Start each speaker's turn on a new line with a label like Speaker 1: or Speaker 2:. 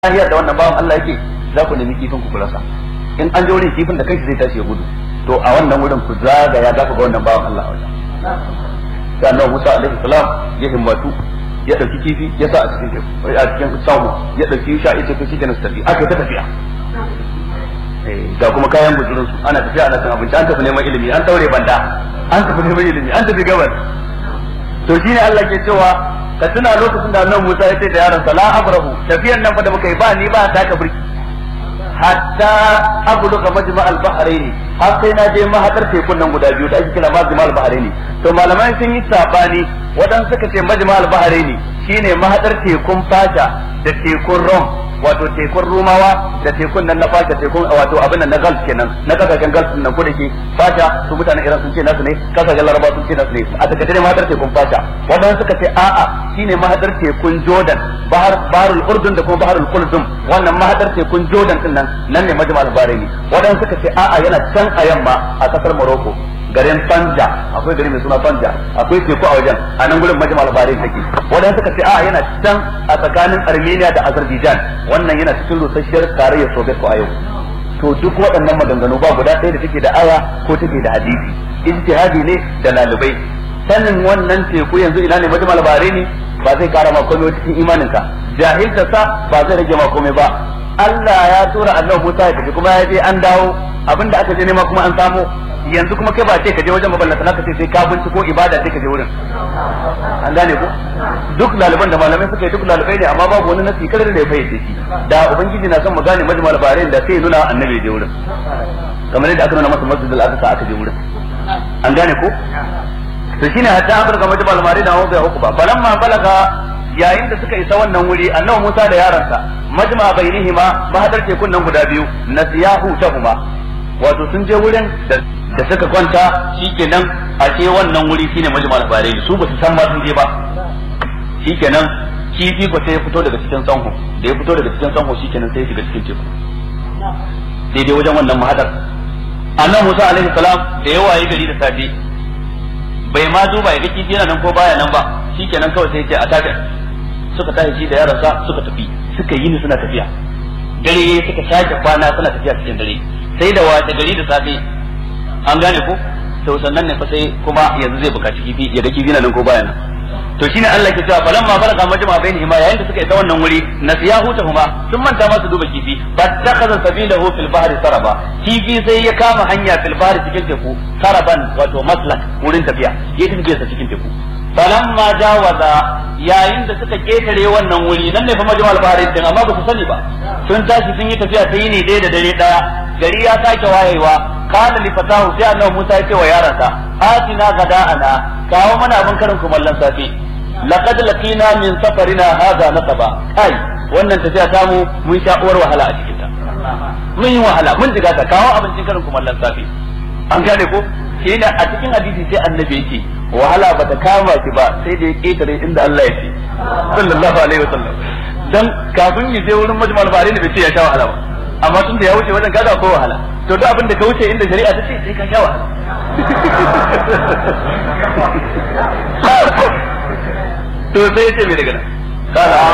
Speaker 1: lahiyar da wannan bawan Allah yake za ku nemi kifin ku rasa. In an je wurin kifin da kanshi zai tashi ya gudu, to a wannan wurin ku zagaya za ku ga wannan bawan Allah a wajen. Sai Annabi Musa alaihi salam ya himmatu ya dauki kifi ya sa a cikin samu ya dauki sha ita ko shikenan su tafi aka ta tafiya. Ga kuma kayan gudurin su ana tafiya ana cin abinci an tafi neman ilimi an daure banda an tafi neman ilimi an tafi gabas. To shine Allah ke cewa ka tuna lokacin da Annabi Musa ya ce da yaron sa la abrahu tafiyan nan fa da muka yi ba ni ba ta ka burki hatta abluga majma' al-bahrain har sai na je mahadar tekun nan guda biyu da ake kira majma' al-bahrain. To malamai sun yi sabani wadan suka ce majma' al-bahrain shine mahadar tekun Fasha da tekun Rom, wato tekun Rumawa da tekun nan na Fasha, tekun wato abin nan na Gulf kenan, na kasashen Gulf nan ko da ke Fasha su mutanen Iran sun ce nasu ne, kasashen Laraba sun ce nasu ne, a takaice ne mahadar tekun Fasha. Wadanda suka ce a'a shine mahadar tekun Jordan, baharul Urdun da kuma baharul Kulzum, wannan mahadar tekun Jordan din nan ne majma' al-bahrain. Wadanda suka ce a'a yana can a yamma a kasar Morocco, garin Tanja, akwai gari mai suna Tanja, akwai teku a wajen, a nan gurin majma' al-bahrain take. Wadanda suka ce a'a yana can a tsakanin Armenia da Azerbaijan, wannan yana cikin rusasshiyar tarayyar Soviet ko a yau. To duk waɗannan maganganu ba guda ɗaya da take da aya ko take da hadisi, ijtihadi ne da lalibai. Sanin wannan teku yanzu ina ne majma' al-bahrain ba zai kara ma komai cikin imaninka, jahilta sa ba zai rage ma komai ba. Allah ya tura Annabi Musa ya tafi kuma ya je an dawo, abinda aka je nema kuma an samu. Yanzu kuma kai ba ce ka je wajen maballata naka sai ka binciko ibada sai ka je wurin. An gane ko duk laliban da malamai suka yi duk lalibai ne, amma babu wani nasi kadar da ya fayyace shi. Da ubangiji na son mu gane majmal bahrain da sai nuna annabi je wurin, kamar yadda aka nuna masa masjidil aqsa aka je wurin. An gane ko to shine hatta aka ga majmal bahrain da wanda ya hukuba falamma balaga, yayin da suka isa wannan wuri Annabi Musa da yaransa majma bainihima mahadar tekun nan guda biyu nasiyahu tahuma, wato sun je wurin da suka kwanta shikenan a ce wannan wuri shine majma al-bahrain, su ba su san ma sun je ba. Shikenan kifi ko sai ya fito daga cikin sanho, da ya fito daga cikin sanho shikenan sai ya shiga cikin teku daidai wajen wannan mahadar. Annabi Musa alaihi salam da yawa yi gari da safe bai ma duba ya ga kifi yana nan ko baya nan ba, shikenan kawai sai ya ce a tafi. Suka tashi shi da yaransa suka tafi, suka yi ni suna tafiya, dare suka sake kwana suna tafiya cikin dare, sai da wace gari da safe an gane ko to sannan ne fa sai kuma yanzu zai bukaci kifi ya ga kifi nan ko baya nan. To shine Allah ke cewa falamma baraka majma bainihima, yayin da suka isa wannan wuri nasiyahu tahuma, sun manta ma su duba kifi, fattakhadha sabilahu fil bahri saraba, kifi sai ya kama hanya fil bahri cikin teku, saraban wato maslak wurin tafiya, ya tafi sa cikin teku. Falamma jawaza, yayin da suka ketare wannan wuri, nan ne fa majma al-bahri din, amma ba su sani ba, sun tashi sun yi tafiya ta yini ɗaya da dare ɗaya, gari ya sake wayewa. Kana li fatahu, sai Annabi Musa ya ce wa yaransa atina gada'ana, kawo mana abin karin kumallon safe, laqad laqina min safarina hadha nasaba, kai wannan tafiya ta mu mun sha uwar wahala a cikin ta, mun yi wahala mun jiga ta, kawo abincin karin kumallon safe. An gane ko shine a cikin hadisi sai Annabi yake wahala bata kama shi ba sai da ya ketare inda Allah ya ce sallallahu alaihi wasallam, dan kafin ya je wurin majmal bahrain bai ce ya sha wahala ba, amma tun da ya wuce wajen kaga ko wahala, to duk abin da ka wuce inda shari'a ta ce sai ka sha wahala. To sai ya ce me daga nan